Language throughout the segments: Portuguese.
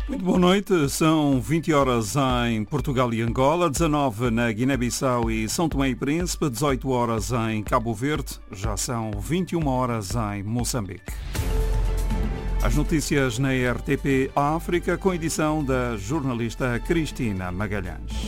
Muito boa noite, são 20 horas em Portugal e Angola, 19 na Guiné-Bissau e São Tomé e Príncipe, 18 horas em Cabo Verde, já são 21 horas em Moçambique. As notícias na RTP África com edição da jornalista Cristina Magalhães.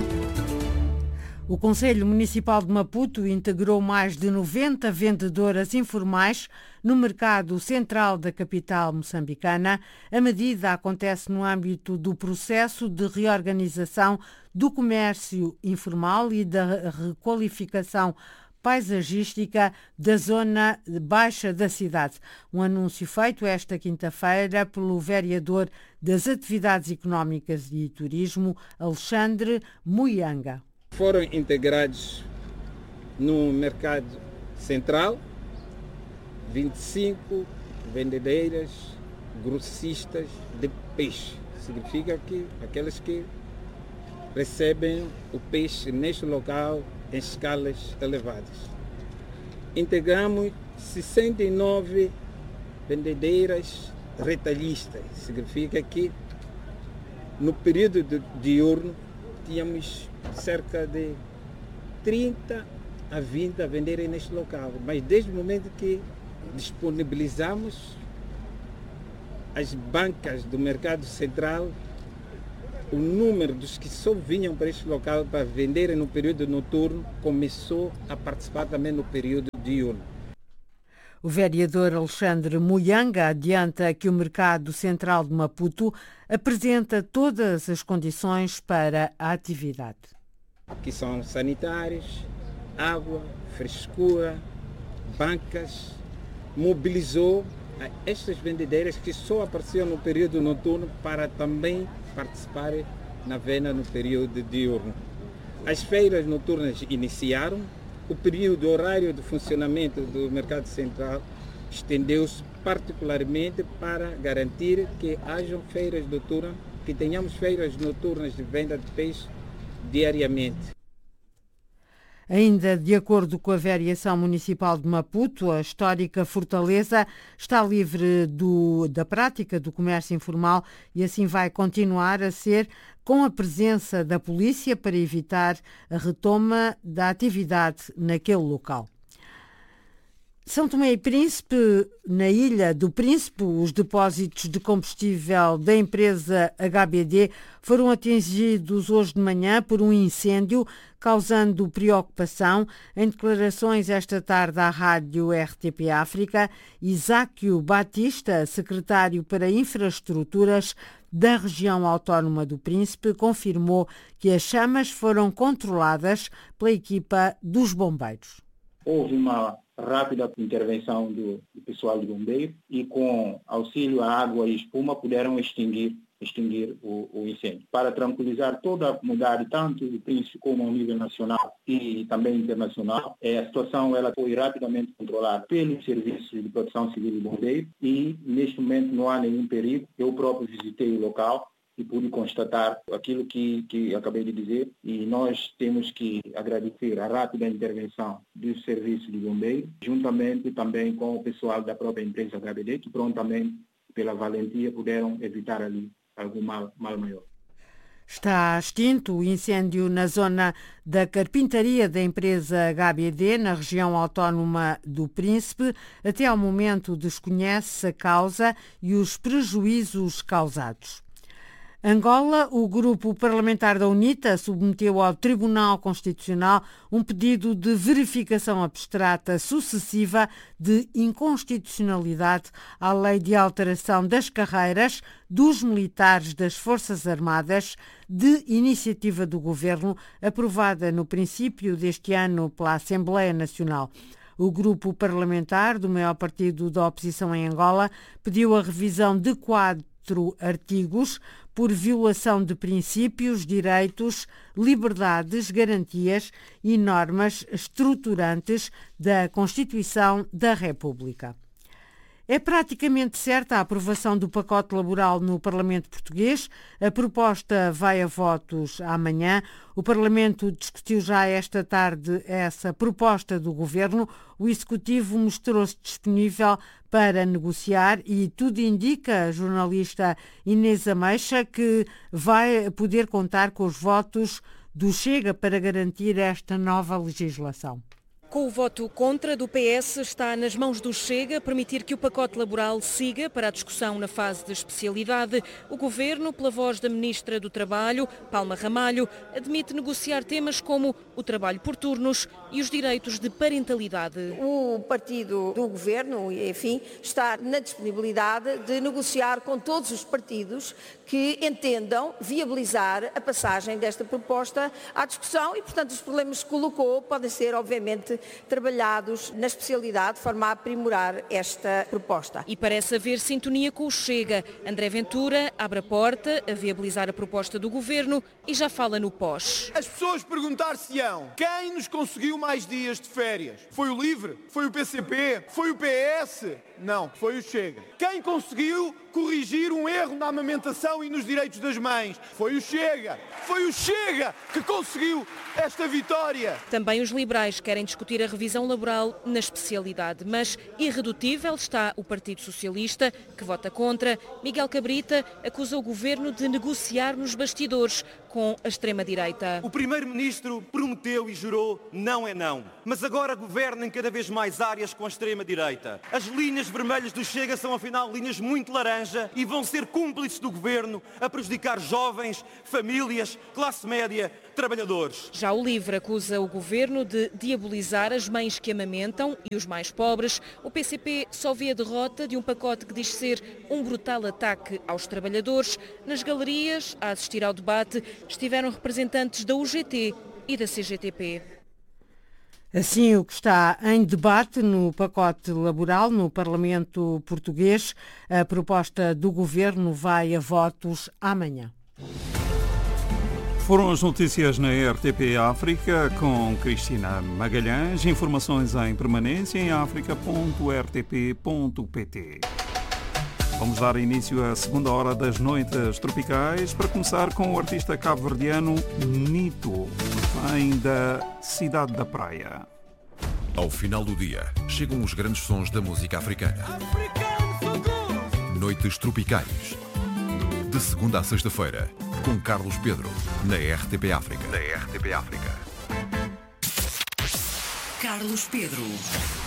O Conselho Municipal de Maputo integrou mais de 90 vendedoras informais no mercado central da capital moçambicana. A medida acontece no âmbito do processo de reorganização do comércio informal e da requalificação paisagística da zona baixa da cidade. Um anúncio feito esta quinta-feira pelo vereador das Atividades Económicas e Turismo, Alexandre Muyanga. Foram integrados no mercado central 25 vendedeiras grossistas de peixe. Significa que aquelas que recebem o peixe neste local em escalas elevadas. Integramos 69 vendedeiras retalhistas. Significa que no período diurno tínhamos cerca de 30 a 20 a venderem neste local. Mas desde o momento que disponibilizamos as bancas do mercado central, o número dos que só vinham para este local para venderem no período noturno começou a participar também no período diurno. O vereador Alexandre Muyanga adianta que o mercado central de Maputo apresenta todas as condições para a atividade. Que são sanitários, água, frescura, bancas, mobilizou estas vendedeiras que só apareciam no período noturno para também participarem na venda no período diurno. As feiras noturnas iniciaram, o período horário de funcionamento do mercado central estendeu-se particularmente para garantir que hajam feiras noturnas, que tenhamos feiras noturnas de venda de peixe diariamente. Ainda de acordo com a Variação Municipal de Maputo, a histórica fortaleza está livre da prática do comércio informal e assim vai continuar a ser com a presença da polícia para evitar a retoma da atividade naquele local. São Tomé e Príncipe, na Ilha do Príncipe, os depósitos de combustível da empresa HBD foram atingidos hoje de manhã por um incêndio, causando preocupação. Em declarações esta tarde à rádio RTP África, Isáquio Batista, secretário para Infraestruturas da região autónoma do Príncipe, confirmou que as chamas foram controladas pela equipa dos bombeiros. Houve uma rápida intervenção do pessoal de bombeiro e com auxílio à água e espuma puderam extinguir o incêndio. Para tranquilizar toda a comunidade, tanto do Príncipe como ao nível nacional e também internacional, a situação ela foi rapidamente controlada pelos serviços de proteção civil e bombeiro e neste momento não há nenhum perigo. Eu próprio visitei o local e pude constatar aquilo que acabei de dizer e nós temos que agradecer a rápida intervenção dos serviços de bombeiro, juntamente também com o pessoal da própria empresa HBD, que prontamente, pela valentia, puderam evitar ali algum mal maior. Está extinto o incêndio na zona da carpintaria da empresa HBD, na região autónoma do Príncipe. Até ao momento desconhece a causa e os prejuízos causados. Angola, o grupo parlamentar da UNITA submeteu ao Tribunal Constitucional um pedido de verificação abstrata sucessiva de inconstitucionalidade à lei de alteração das carreiras dos militares das Forças Armadas de iniciativa do Governo, aprovada no princípio deste ano pela Assembleia Nacional. O grupo parlamentar do maior partido da oposição em Angola pediu a revisão de 4 artigos por violação de princípios, direitos, liberdades, garantias e normas estruturantes da Constituição da República. É praticamente certa a aprovação do pacote laboral no Parlamento português. A proposta vai a votos amanhã. O Parlamento discutiu já esta tarde essa proposta do Governo. O Executivo mostrou-se disponível para negociar e tudo indica, a jornalista Inês Ameixa, que vai poder contar com os votos do Chega para garantir esta nova legislação. Com o voto contra do PS, está nas mãos do Chega permitir que o pacote laboral siga para a discussão na fase de especialidade. O Governo, pela voz da Ministra do Trabalho, Palma Ramalho, admite negociar temas como o trabalho por turnos e os direitos de parentalidade. O partido do Governo, enfim, está na disponibilidade de negociar com todos os partidos que entendam viabilizar a passagem desta proposta à discussão e, portanto, os problemas que colocou podem ser, obviamente, trabalhados na especialidade de forma a aprimorar esta proposta. E parece haver sintonia com o Chega. André Ventura abre a porta a viabilizar a proposta do Governo e já fala no pós. As pessoas perguntar-se-ão quem nos conseguiu mais dias de férias? Foi o LIVRE? Foi o PCP? Foi o PS? Não, foi o Chega. Quem conseguiu corrigir um erro na amamentação e nos direitos das mães? Foi o Chega. Foi o Chega que conseguiu esta vitória. Também os liberais querem discutir a revisão laboral na especialidade, mas irredutível está o Partido Socialista, que vota contra. Miguel Cabrita acusa o Governo de negociar nos bastidores com a extrema-direita. O Primeiro-Ministro prometeu e jurou não é não, mas agora governa em cada vez mais áreas com a extrema-direita. As linhas vermelhas do Chega são afinal linhas muito laranja e vão ser cúmplices do Governo a prejudicar jovens, famílias, classe média, trabalhadores. Já o LIVRE acusa o Governo de diabolizar as mães que amamentam e os mais pobres. O PCP só vê a derrota de um pacote que diz ser um brutal ataque aos trabalhadores. Nas galerias, a assistir ao debate, estiveram representantes da UGT e da CGTP. Assim, o que está em debate no pacote laboral no Parlamento português, a proposta do Governo vai a votos amanhã. Foram as notícias na RTP África com Cristina Magalhães. Informações em permanência em africa.rtp.pt. Vamos dar início à segunda hora das Noites Tropicais, para começar com o artista cabo-verdiano Nito, vem da Cidade da Praia. Ao final do dia, chegam os grandes sons da música africana. Noites Tropicais, de segunda a sexta-feira, com Carlos Pedro, na RTP África. Carlos Pedro.